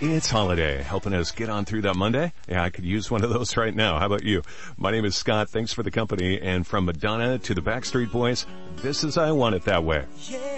It's Holiday, helping us get on through that Monday. Yeah, I could use one of those right now. How about you? My name is Scott. Thanks for the company. And from Madonna to the Backstreet Boys, this is I Want It That Way. Yeah.